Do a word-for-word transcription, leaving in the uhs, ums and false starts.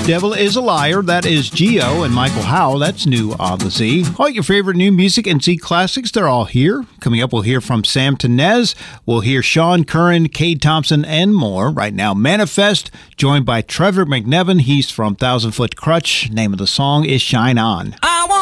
Devil is a Liar. That is Geo and Michael Howe. That's new on the Z. All your favorite new music and Z classics, they're all here. Coming up, we'll hear from Sam Tenez. We'll hear Sean Curran, Cade Thompson, and more. Right now, Manifest, joined by Trevor McNevin. He's from Thousand Foot Crutch. Name of the song is Shine On. I want